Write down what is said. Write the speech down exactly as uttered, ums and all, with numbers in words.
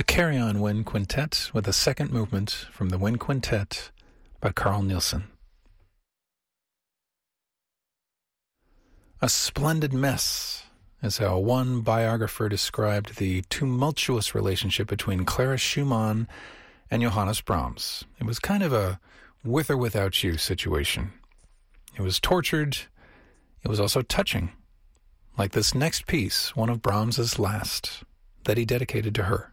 A Carry-On Wind Quintet with a second movement from the Wind Quintet by Carl Nielsen. A splendid mess is how one biographer described the tumultuous relationship between Clara Schumann and Johannes Brahms. It was kind of a with or without you situation. It was tortured. It was also touching. Like this next piece, one of Brahms's last, that he dedicated to her.